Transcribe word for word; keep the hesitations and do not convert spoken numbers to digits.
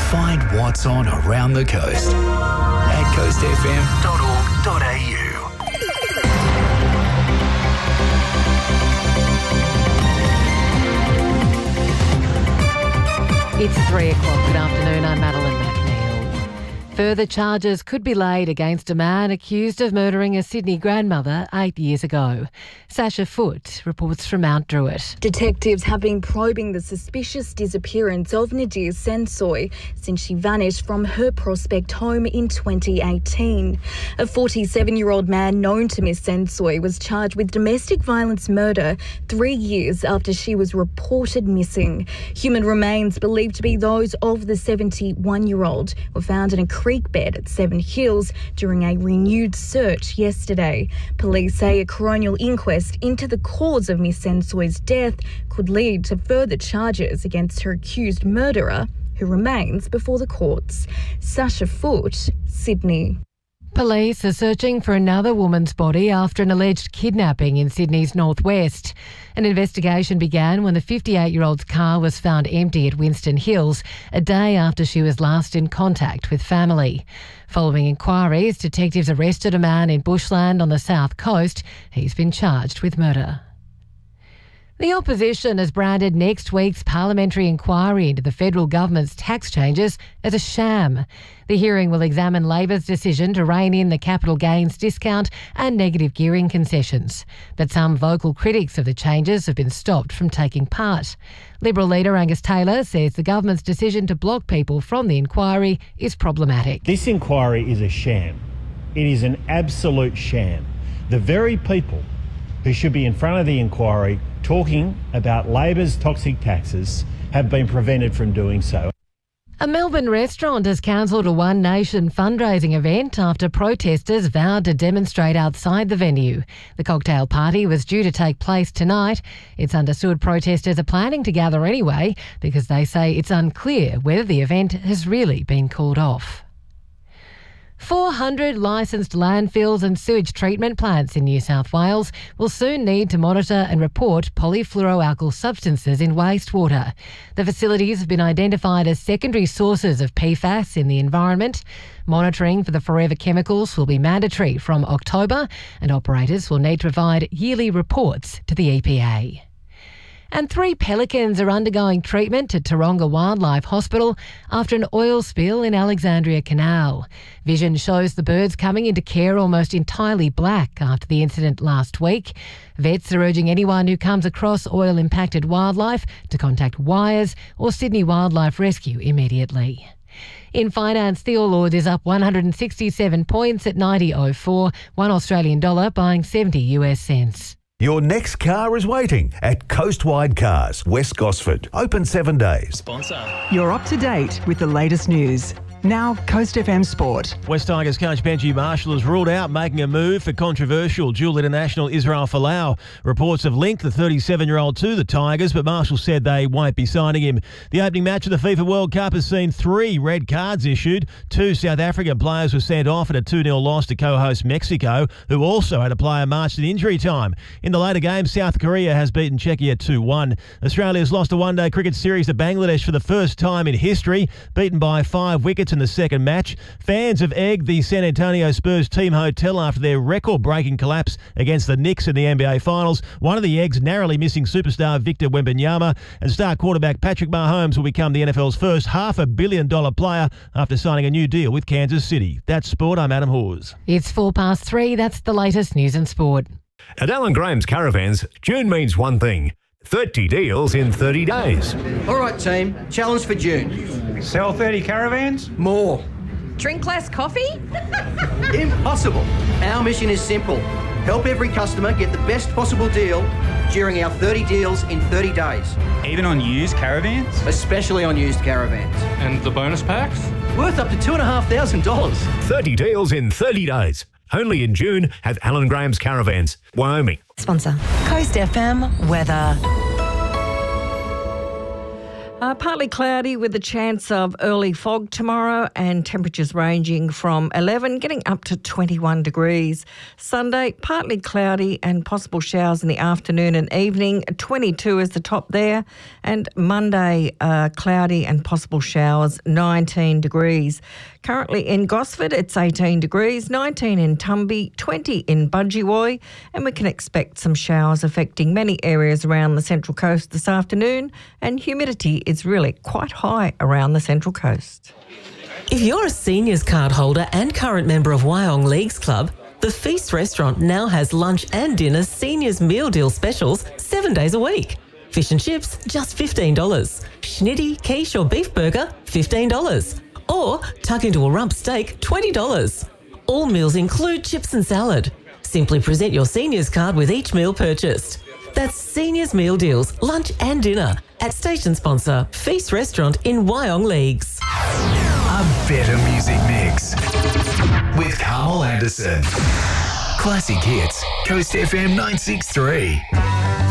Find what's on around the coast at coast f m dot org dot a u. It's three o'clock. Good afternoon. I'm Madeline McNeil. Further charges could be laid against a man accused of murdering a Sydney grandmother eight years ago. Sasha Foote reports from Mount Druitt. Detectives have been probing the suspicious disappearance of Nadir Sensoy since she vanished from her Prospect home in twenty eighteen. A forty-seven-year-old man known to Miss Sensoy was charged with domestic violence murder three years after she was reported missing. Human remains believed to be those of the seventy-one-year-old were found in a creek bed at Seven Hills during a renewed search yesterday. Police say a coronial inquest into the cause of Miss Sensoy's death could lead to further charges against her accused murderer, who remains before the courts. Sasha Foote, Sydney. Police are searching for another woman's body after an alleged kidnapping in Sydney's northwest. An investigation began when the fifty-eight-year-old's car was found empty at Winston Hills a day after she was last in contact with family. Following inquiries, detectives arrested a man in Bushland on the south coast. He's been charged with murder. The opposition has branded next week's parliamentary inquiry into the federal government's tax changes as a sham. The hearing will examine Labor's decision to rein in the capital gains discount and negative gearing concessions. But some vocal critics of the changes have been stopped from taking part. Liberal leader Angus Taylor says the government's decision to block people from the inquiry is problematic. This inquiry is a sham. It is an absolute sham. The very people who should be in front of the inquiry talking about Labor's toxic taxes have been prevented from doing so. A Melbourne restaurant has cancelled a One Nation fundraising event after protesters vowed to demonstrate outside the venue. The cocktail party was due to take place tonight. It's understood protesters are planning to gather anyway because they say it's unclear whether the event has really been called off. four hundred licensed landfills and sewage treatment plants in New South Wales will soon need to monitor and report polyfluoroalkyl substances in wastewater. The facilities have been identified as secondary sources of P FAS in the environment. Monitoring for the forever chemicals will be mandatory from October, and operators will need to provide yearly reports to the E P A. And three pelicans are undergoing treatment at Taronga Wildlife Hospital after an oil spill in Alexandria Canal. Vision shows the birds coming into care almost entirely black after the incident last week. Vets are urging anyone who comes across oil-impacted wildlife to contact Wires or Sydney Wildlife Rescue immediately. In finance, the All Ords is up one hundred sixty-seven points at ninety oh four, one Australian dollar buying seventy US cents. Your next car is waiting at Coastwide Cars, West Gosford. Open seven days. Sponsor. You're up to date with the latest news. Now, Coast F M Sport. West Tigers coach Benji Marshall has ruled out making a move for controversial dual international Israel Folau. Reports have linked the thirty-seven-year-old to the Tigers, but Marshall said they won't be signing him. The opening match of the FIFA World Cup has seen three red cards issued. Two South African players were sent off at a two nil loss to co-host Mexico, who also had a player marched in injury time. In the later games, South Korea has beaten Czechia two one. Australia has lost a one-day cricket series to Bangladesh for the first time in history, beaten by five wickets in the second match. Fans have egged the San Antonio Spurs team hotel after their record-breaking collapse against the Knicks in the N B A Finals. One of the eggs narrowly missing superstar Victor Wembanyama, and star quarterback Patrick Mahomes will become the N F L's first half a billion dollar player after signing a new deal with Kansas City. That's sport. I'm Adam Hawes. It's four past three. That's the latest news and sport. At Alan Graham's Caravans, June means one thing. thirty deals in thirty days. All right, team. Challenge for June. Sell thirty caravans? More. Drink less coffee? Impossible. Our mission is simple. Help every customer get the best possible deal during our thirty deals in thirty days. Even on used caravans? Especially on used caravans. And the bonus packs? Worth up to two thousand five hundred dollars. thirty deals in thirty days. Only in June at Alan Graham's Caravans, Wyoming. Sponsor. Coast F M weather. Uh, partly cloudy with a chance of early fog tomorrow and temperatures ranging from eleven getting up to twenty-one degrees. Sunday, partly cloudy and possible showers in the afternoon and evening. twenty-two is the top there. And Monday, uh, cloudy and possible showers, nineteen degrees. Currently in Gosford, it's eighteen degrees, nineteen in Tumby, twenty in Budgewoi, and we can expect some showers affecting many areas around the Central Coast this afternoon, and humidity is really quite high around the Central Coast. If you're a seniors card holder and current member of Wyong Leagues Club, the Feast restaurant now has lunch and dinner seniors meal deal specials seven days a week. Fish and chips, just fifteen dollars. Schnitty, quiche or beef burger, fifteen dollars. Or tuck into a rump steak, twenty dollars. All meals include chips and salad. Simply present your seniors card with each meal purchased. That's Seniors Meal Deals, lunch and dinner at station sponsor Feast Restaurant in Wyong Leagues. A better music mix with Carmel Anderson. Classic hits, Coast F M nine six three.